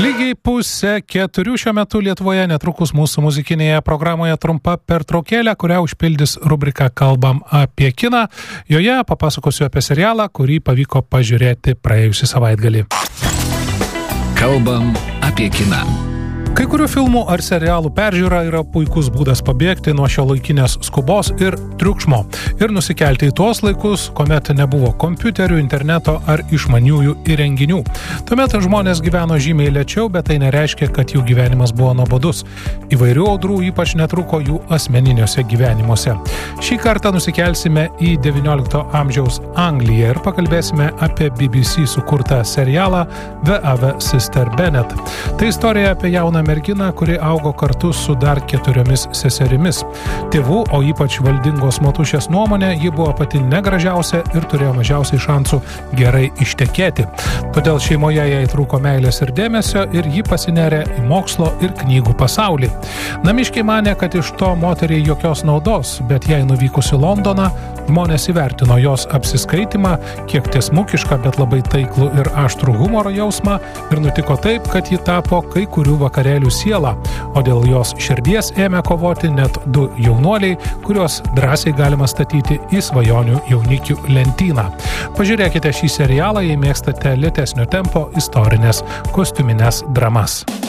Lygiai 3:30 šiuo metu Lietuvoje, netrukus mūsų muzikinėje programoje trumpa pertraukėlė, kurią užpildys rubrika Kalbam apie kiną. Joje papasakosiu apie serialą, kurį pavyko pažiūrėti praėjusį savaitgalį. Kalbam apie kiną. Kai kurių filmų ar serialų peržiūra yra puikus būdas pabėgti nuo šiuolaikinės skubos ir triukšmo ir nusikelti į tuos laikus, kuomet nebuvo kompiuterių, interneto ar išmaniųjų įrenginių. Tuomet žmonės gyveno žymiai lėčiau, bet tai nereiškia, kad jų gyvenimas buvo nuobodus. Įvairių audrų ypač netruko jų asmeniniuose gyvenimuose. Šį kartą nusikelsime į XIX amžiaus Angliją ir pakalbėsime apie BBC sukurtą serialą The Other Sister Bennet. Tai istorija apie jauną merginą, kuri augo kartu su dar 4 seserimis. Tėvų, o ypač valdingos motušės nuomonė, ji buvo pati negražiausia ir turėjo mažiausiai šansų gerai ištekėti. Todėl šeimoje jai trūko meilės ir dėmesio ir ji pasinerė į mokslo ir knygų pasaulį. Namiškiai manė, kad iš to moteriai jokios naudos, bet jai nuvykus į Londoną, žmonės įvertino jos apsiskaitimą, kiek tiesmukišką, bet labai taiklų ir aštrų humoro jausmą ir nutiko taip, kad ji tapo kai kurių vakarėlių siela, o dėl jos širdies ėmė kovoti net 2 jaunuoliai, kuriuos drąsiai galima statyti į svajonių jaunikių lentyną. Pažiūrėkite šį serialą, jei mėgstate lėtesnio tempo istorinės kostiuminės dramas.